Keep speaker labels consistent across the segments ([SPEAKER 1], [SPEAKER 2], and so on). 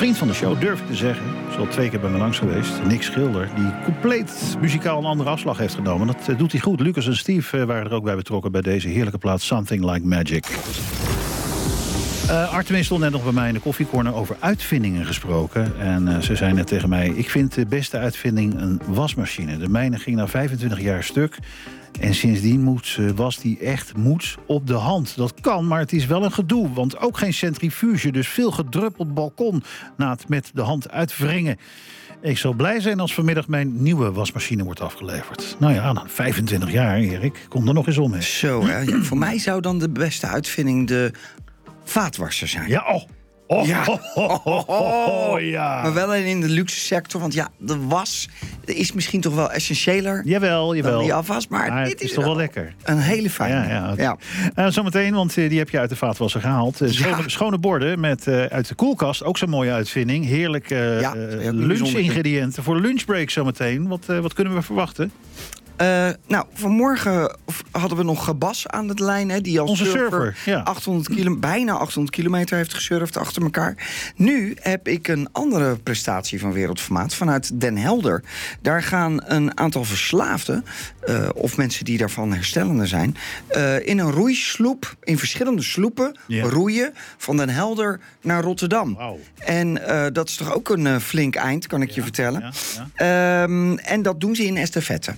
[SPEAKER 1] Vriend van de show, durf ik te zeggen. Is al 2 keer bij me langs geweest. Nick Schilder, die compleet muzikaal een andere afslag heeft genomen. Dat doet hij goed. Lucas en Steve waren er ook bij betrokken bij deze heerlijke plaat Something Like Magic. Artemis stond net nog bij mij in de koffiecorner over uitvindingen gesproken. En ze zei net tegen mij, ik vind de beste uitvinding een wasmachine. De mijne ging na 25 jaar stuk. En sindsdien was die echt moed op de hand. Dat kan, maar het is wel een gedoe. Want ook geen centrifuge, dus veel gedruppeld balkon na het met de hand uitwringen. Ik zal blij zijn als vanmiddag mijn nieuwe wasmachine wordt afgeleverd. Nou ja, dan 25 jaar, Erik. Kom er nog eens om. Hè.
[SPEAKER 2] Zo, hè? Ja, voor mij zou dan de beste uitvinding de vaatwasser zijn.
[SPEAKER 1] Ja, ja. Ja.
[SPEAKER 2] Maar wel in de luxe sector, want ja, de was is misschien toch wel essentiëler.
[SPEAKER 1] Jawel.
[SPEAKER 2] Dan die afwas, maar dit
[SPEAKER 1] is toch wel lekker.
[SPEAKER 2] Een hele fijne.
[SPEAKER 1] Ja. Zometeen, want die heb je uit de vaatwasser gehaald. Schone borden met uit de koelkast. Ook zo'n mooie uitvinding. Heerlijke lunchingrediënten voor lunchbreak zometeen. Wat kunnen we verwachten?
[SPEAKER 2] Vanmorgen hadden we nog Bas aan de lijn. Hè, die als
[SPEAKER 1] onze surfer,
[SPEAKER 2] bijna 800 kilometer heeft gesurfd achter elkaar. Nu heb ik een andere prestatie van wereldformaat vanuit Den Helder. Daar gaan een aantal verslaafden, of mensen die daarvan herstellende zijn, in een roeisloep, in verschillende sloepen, roeien van Den Helder naar Rotterdam.
[SPEAKER 1] Wow.
[SPEAKER 2] En dat is toch ook een flink eind, kan ik je vertellen. En dat doen ze in estafette.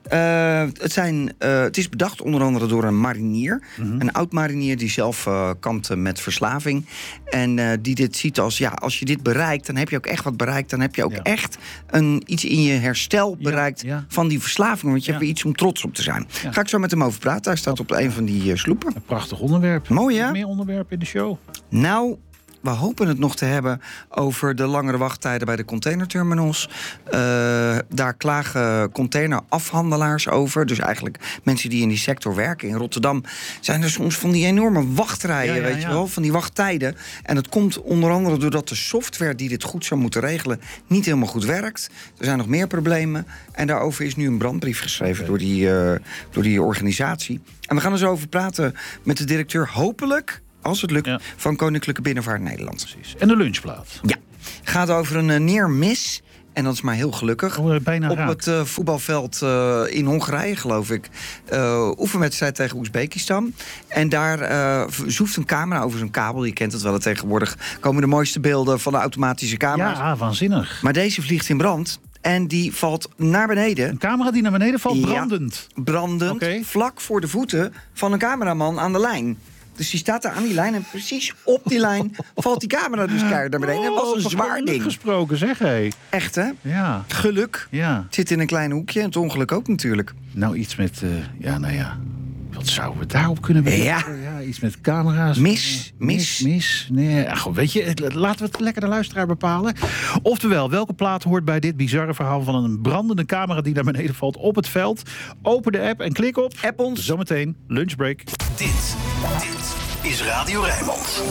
[SPEAKER 2] Het is bedacht onder andere door een marinier. Mm-hmm. Een oud-marinier die zelf kampte met verslaving. En die dit ziet als, als je dit bereikt, dan heb je ook echt wat bereikt. Dan heb je ook echt iets in je herstel bereikt van die verslaving. Want je hebt weer iets om trots op te zijn. Ja. Ga ik zo met hem over praten. Hij staat op een van die sloepen.
[SPEAKER 1] Een prachtig onderwerp.
[SPEAKER 2] Mooi, hè?
[SPEAKER 1] Meer onderwerpen in de show.
[SPEAKER 2] Nou, we hopen het nog te hebben over de langere wachttijden bij de containerterminals. Daar klagen containerafhandelaars over. Dus eigenlijk mensen die in die sector werken. In Rotterdam zijn er soms van die enorme wachtrijen, weet je wel, van die wachttijden. En dat komt onder andere doordat de software die dit goed zou moeten regelen niet helemaal goed werkt. Er zijn nog meer problemen. En daarover is nu een brandbrief geschreven door die organisatie. En we gaan er zo over praten met de directeur, hopelijk, als het lukt, van Koninklijke Binnenvaart Nederland.
[SPEAKER 1] Precies. En de lunchplaat.
[SPEAKER 2] Ja, gaat over een neermis. En dat is maar heel gelukkig.
[SPEAKER 1] Bijna
[SPEAKER 2] op
[SPEAKER 1] raakt.
[SPEAKER 2] Het voetbalveld in Hongarije, geloof ik. Oefenwedstrijd tegen Oezbekistan. En daar zoeft een camera over zo'n kabel. Je kent het wel, tegenwoordig komen de mooiste beelden van de automatische camera's.
[SPEAKER 1] Ja, waanzinnig.
[SPEAKER 2] Maar deze vliegt in brand. En die valt naar beneden.
[SPEAKER 1] Een camera die naar beneden valt, brandend?
[SPEAKER 2] Ja, brandend, vlak voor de voeten van een cameraman aan de lijn. Dus die staat daar aan die lijn en precies op die lijn valt die camera dus keihard naar beneden. En dat was een zwaar ding.
[SPEAKER 1] Gesproken, zeg hé.
[SPEAKER 2] Echt, hè?
[SPEAKER 1] Ja.
[SPEAKER 2] Geluk. Ja. Het zit in een klein hoekje en het ongeluk ook natuurlijk.
[SPEAKER 1] Nou, iets met, wat zouden we daarop kunnen bedenken? Ja, iets met camera's. Mis. Nee, goed, weet je, laten we het lekker de luisteraar bepalen. Oftewel, welke plaat hoort bij dit bizarre verhaal van een brandende camera die naar beneden valt op het veld? Open de app en klik op.
[SPEAKER 2] App ons.
[SPEAKER 1] Zometeen, lunchbreak.
[SPEAKER 3] Dit is Radio Rijnmond.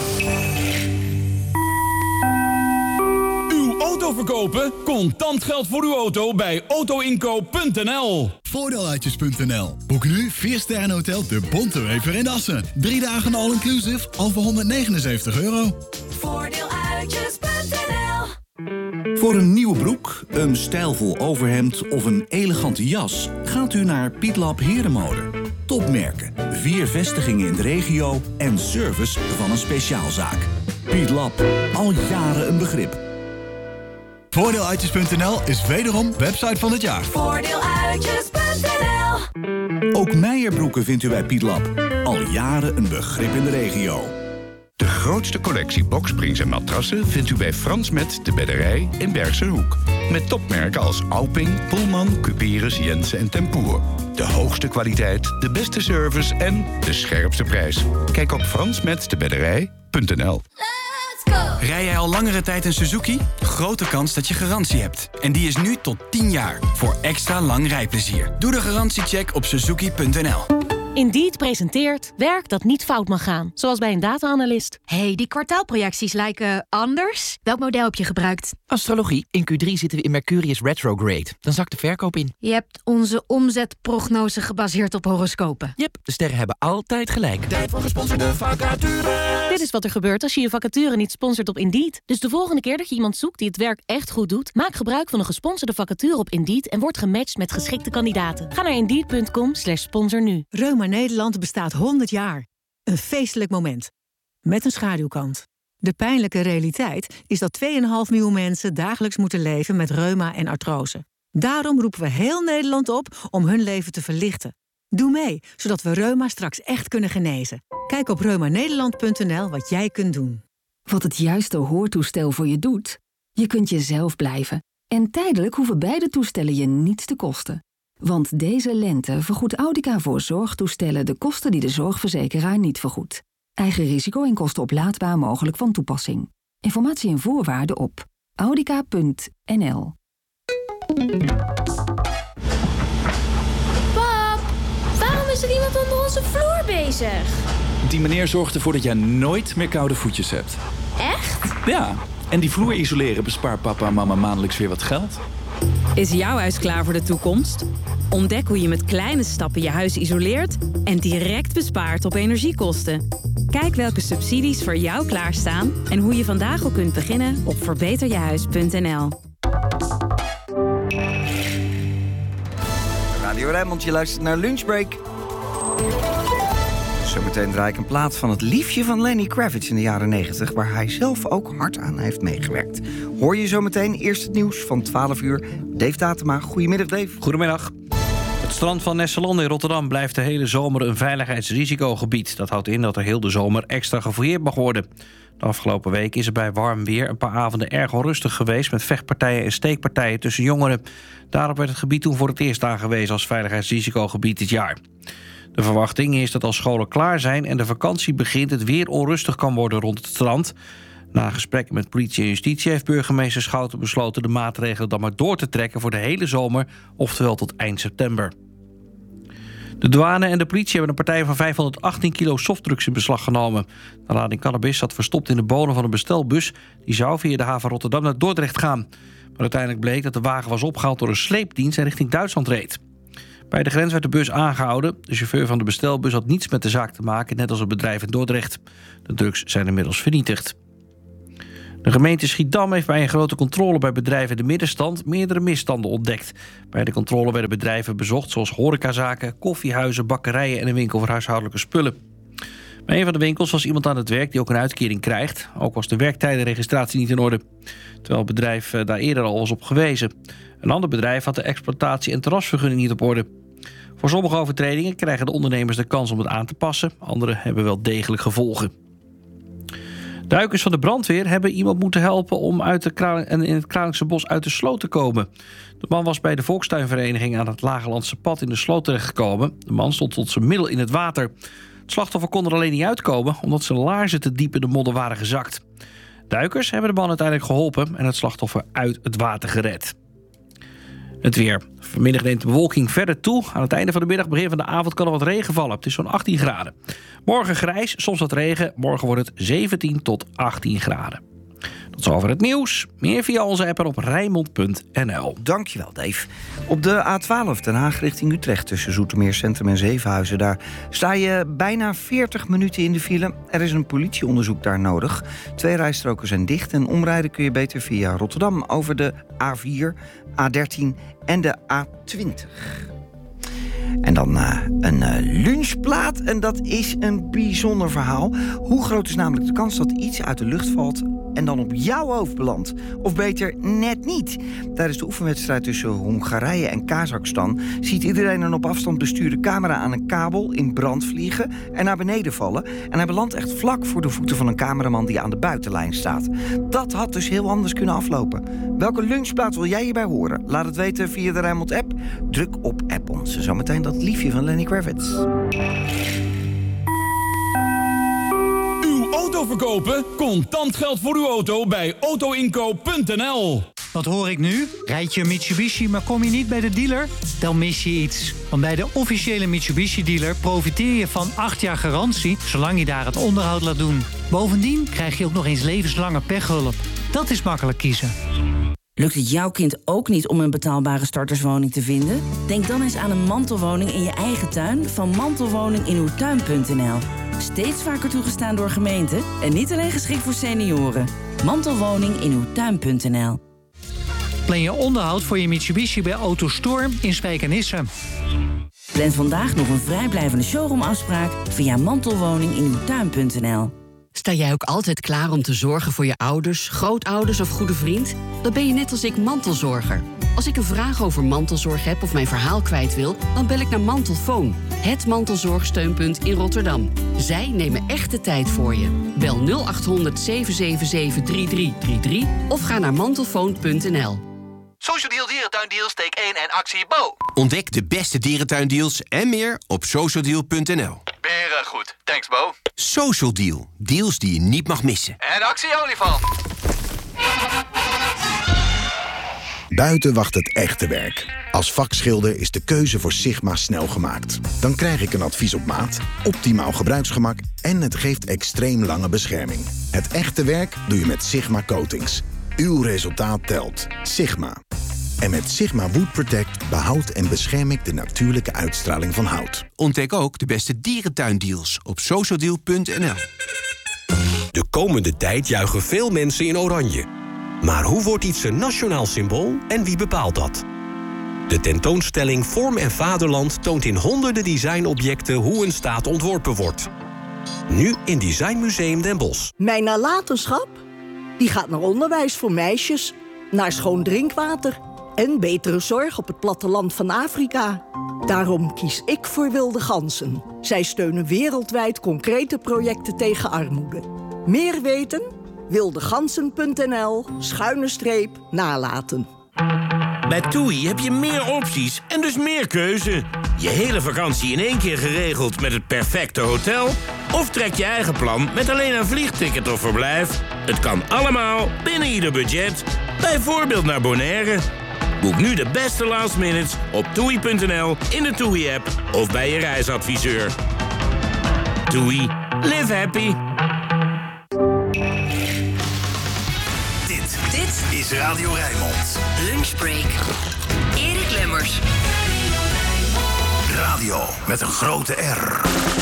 [SPEAKER 4] Uw auto verkopen? Contant geld voor uw auto bij autoinkoop.nl.
[SPEAKER 5] Voordeeluitjes.nl. Boek nu 4-sterrenhotel De Bontewever in Assen. 3 dagen all-inclusive al voor €179.
[SPEAKER 6] Voordeeluitjes.nl.
[SPEAKER 7] Voor een nieuwe broek, een stijlvol overhemd of een elegante jas gaat u naar Pietlab Herenmode. Topmerken, 4 vestigingen in de regio en service van een speciaalzaak. Pietlab, al jaren een begrip.
[SPEAKER 5] Voordeeluitjes.nl is wederom website van het jaar.
[SPEAKER 6] Voordeeluitjes.nl.
[SPEAKER 7] Ook Meijerbroeken vindt u bij Pietlab. Al jaren een begrip in de regio.
[SPEAKER 8] De grootste collectie boksprings en matrassen vindt u bij Frans Met de Bedderij in Bergse Hoek. Met topmerken als Auping, Pullman, Cuperus, Jensen en Tempoer. De hoogste kwaliteit, de beste service en de scherpste prijs. Kijk op fransmetdebedderij.nl.
[SPEAKER 9] Rij jij al langere tijd een Suzuki? Grote kans dat je garantie hebt. En die is nu tot 10 jaar. Voor extra lang rijplezier. Doe de garantiecheck op suzuki.nl.
[SPEAKER 6] Indeed presenteert werk dat niet fout mag gaan. Zoals bij een data-analyst.
[SPEAKER 10] Hey, die kwartaalprojecties lijken anders. Welk model heb je gebruikt?
[SPEAKER 11] Astrologie. In Q3 zitten we in Mercurius retrograde. Dan zakt de verkoop in.
[SPEAKER 10] Je hebt onze omzetprognose gebaseerd op horoscopen.
[SPEAKER 11] Yep, de sterren hebben altijd gelijk.
[SPEAKER 3] Tijd voor gesponsorde vacature.
[SPEAKER 6] Dit is wat er gebeurt als je je vacature niet sponsort op Indeed. Dus de volgende keer dat je iemand zoekt die het werk echt goed doet, maak gebruik van een gesponsorde vacature op Indeed en word gematcht met geschikte kandidaten. Ga naar Indeed.com/sponsor nu.
[SPEAKER 12] Reuma Nederland bestaat 100 jaar. Een feestelijk moment. Met een schaduwkant. De pijnlijke realiteit is dat 2,5 miljoen mensen dagelijks moeten leven met reuma en artrose. Daarom roepen we heel Nederland op om hun leven te verlichten. Doe mee, zodat we reuma straks echt kunnen genezen. Kijk op reumanederland.nl wat jij kunt doen.
[SPEAKER 13] Wat het juiste hoortoestel voor je doet? Je kunt jezelf blijven. En tijdelijk hoeven beide toestellen je niets te kosten. Want deze lente vergoedt Audica voor zorgtoestellen de kosten die de zorgverzekeraar niet vergoedt. Eigen risico en kosten oplaadbaar mogelijk van toepassing. Informatie en voorwaarden op audica.nl.
[SPEAKER 14] Pap, waarom is er iemand onder onze vloer bezig?
[SPEAKER 15] Die meneer zorgt ervoor dat jij nooit meer koude voetjes hebt.
[SPEAKER 14] Echt?
[SPEAKER 15] Ja, en die vloer isoleren bespaart papa en mama maandelijks weer wat geld.
[SPEAKER 16] Is jouw huis klaar voor de toekomst? Ontdek hoe je met kleine stappen je huis isoleert en direct bespaart op energiekosten. Kijk welke subsidies voor jou klaarstaan en hoe je vandaag al kunt beginnen op verbeterjehuis.nl.
[SPEAKER 2] Radio Rijnmond, je luistert naar Lunchbreak. Zometeen draai ik een plaat van het liefje van Lenny Kravitz in de jaren 90... waar hij zelf ook hard aan heeft meegewerkt. Hoor je zometeen eerst het nieuws van 12 uur. Dave Datema, goedemiddag Dave.
[SPEAKER 17] Goedemiddag. Het strand van Nesselonde in Rotterdam blijft de hele zomer een veiligheidsrisicogebied. Dat houdt in dat er heel de zomer extra gefouilleerd mag worden. De afgelopen week is er bij warm weer een paar avonden erg onrustig geweest... met vechtpartijen en steekpartijen tussen jongeren. Daarop werd het gebied toen voor het eerst aangewezen als veiligheidsrisicogebied dit jaar. De verwachting is dat als scholen klaar zijn en de vakantie begint... het weer onrustig kan worden rond het strand. Na gesprekken met politie en justitie heeft burgemeester Schouten besloten... de maatregelen dan maar door te trekken voor de hele zomer... oftewel tot eind september. De douane en de politie hebben een partij van 518 kilo softdrugs in beslag genomen. De lading cannabis zat verstopt in de bodem van een bestelbus... die zou via de haven Rotterdam naar Dordrecht gaan. Maar uiteindelijk bleek dat de wagen was opgehaald door een sleepdienst... en richting Duitsland reed. Bij de grens werd de bus aangehouden. De chauffeur van de bestelbus had niets met de zaak te maken... net als het bedrijf in Dordrecht. De drugs zijn inmiddels vernietigd. De gemeente Schiedam heeft bij een grote controle bij bedrijven in de middenstand meerdere misstanden ontdekt. Bij de controle werden bedrijven bezocht zoals horecazaken, koffiehuizen, bakkerijen en een winkel voor huishoudelijke spullen. Bij een van de winkels was iemand aan het werk die ook een uitkering krijgt. Ook was de werktijdenregistratie niet in orde, terwijl het bedrijf daar eerder al was op gewezen. Een ander bedrijf had de exploitatie- en terrasvergunning niet op orde. Voor sommige overtredingen krijgen de ondernemers de kans om het aan te passen. Anderen hebben wel degelijk gevolgen. Duikers van de brandweer hebben iemand moeten helpen om in het Kralingse bos uit de sloot te komen. De man was bij de volkstuinvereniging aan het Lagelandse pad in de sloot terechtgekomen. De man stond tot zijn middel in het water. Het slachtoffer kon er alleen niet uitkomen omdat zijn laarzen te diep in de modder waren gezakt. Duikers hebben de man uiteindelijk geholpen en het slachtoffer uit het water gered. Het weer. Vanmiddag neemt de bewolking verder toe. Aan het einde van de middag, begin van de avond kan er wat regen vallen. Het is zo'n 18 graden. Morgen grijs, soms wat regen. Morgen wordt het 17 tot 18 graden. Tot zover het nieuws. Meer via onze app en op Rijnmond.nl.
[SPEAKER 2] Dankjewel, Dave. Op de A12 Den Haag richting Utrecht tussen Zoetermeer Centrum en Zevenhuizen. Daar sta je bijna 40 minuten in de file. Er is een politieonderzoek daar nodig. 2 rijstroken zijn dicht en omrijden kun je beter via Rotterdam over de A4, A13 en de A20. En dan een lunchplaat. En dat is een bijzonder verhaal. Hoe groot is namelijk de kans dat iets uit de lucht valt en dan op jouw hoofd belandt? Of beter, net niet. Tijdens de oefenwedstrijd tussen Hongarije en Kazachstan ziet iedereen een op afstand bestuurde camera aan een kabel in brand vliegen en naar beneden vallen. En hij belandt echt vlak voor de voeten van een cameraman die aan de buitenlijn staat. Dat had dus heel anders kunnen aflopen. Welke lunchplaat wil jij hierbij horen? Laat het weten via de Rijnmond app. Druk op app ons. Zometeen dat liefje van Lenny Kravitz.
[SPEAKER 4] Uw auto verkopen? Contant geld voor uw auto bij autoinkoop.nl.
[SPEAKER 18] Wat hoor ik nu? Rijd je een Mitsubishi, maar kom je niet bij de dealer? Dan mis je iets. Want bij de officiële Mitsubishi-dealer profiteer je van 8 jaar garantie, zolang je daar het onderhoud laat doen. Bovendien krijg je ook nog eens levenslange pechhulp. Dat is makkelijk kiezen.
[SPEAKER 19] Lukt het jouw kind ook niet om een betaalbare starterswoning te vinden? Denk dan eens aan een mantelwoning in je eigen tuin van mantelwoninginuwtuin.nl. Steeds vaker toegestaan door gemeenten en niet alleen geschikt voor senioren. Mantelwoninginuwtuin.nl.
[SPEAKER 18] Plan je onderhoud voor je Mitsubishi bij AutoStore in Spijkenisse.
[SPEAKER 19] Plan vandaag nog een vrijblijvende showroomafspraak via mantelwoninginuwtuin.nl.
[SPEAKER 20] Sta jij ook altijd klaar om te zorgen voor je ouders, grootouders of goede vriend? Dan ben je net als ik mantelzorger. Als ik een vraag over mantelzorg heb of mijn verhaal kwijt wil, dan bel ik naar Mantelfoon, het mantelzorgsteunpunt in Rotterdam. Zij nemen echt de tijd voor je. Bel 0800 777 3333 of ga naar mantelfoon.nl.
[SPEAKER 21] Social Deal Dierentuindeals, steek 1 en actie Bo.
[SPEAKER 22] Ontdek de beste dierentuindeals en meer op socialdeal.nl.
[SPEAKER 21] Beren goed. Thanks Bo.
[SPEAKER 22] Social Deal. Deals die je niet mag missen.
[SPEAKER 21] En actie olifant.
[SPEAKER 23] Buiten wacht het echte werk. Als vakschilder is de keuze voor Sigma snel gemaakt. Dan krijg ik een advies op maat, optimaal gebruiksgemak en het geeft extreem lange bescherming. Het echte werk doe je met Sigma Coatings. Uw resultaat telt. Sigma. En met Sigma Wood Protect behoud en bescherm ik de natuurlijke uitstraling van hout.
[SPEAKER 22] Ontdek ook de beste dierentuindeals op socialdeal.nl.
[SPEAKER 24] De komende tijd juichen veel mensen in oranje. Maar hoe wordt iets een nationaal symbool en wie bepaalt dat? De tentoonstelling Vorm en Vaderland toont in honderden designobjecten hoe een staat ontworpen wordt. Nu in Designmuseum Den Bosch.
[SPEAKER 25] Mijn nalatenschap? Die gaat naar onderwijs voor meisjes, naar schoon drinkwater en betere zorg op het platteland van Afrika. Daarom kies ik voor Wilde Ganzen. Zij steunen wereldwijd concrete projecten tegen armoede. Meer weten? wildegansen.nl/nalaten.
[SPEAKER 26] Bij TUI heb je meer opties en dus meer keuze. Je hele vakantie in één keer geregeld met het perfecte hotel? Of trek je eigen plan met alleen een vliegticket of verblijf? Het kan allemaal binnen ieder budget. Bijvoorbeeld naar Bonaire. Boek nu de beste last minutes op TUI.nl, in de TUI-app of bij je reisadviseur. TUI. Live happy.
[SPEAKER 27] Dit is Radio Rijnmond.
[SPEAKER 28] Lunchbreak. Erik Lemmers.
[SPEAKER 27] Radio met een grote R.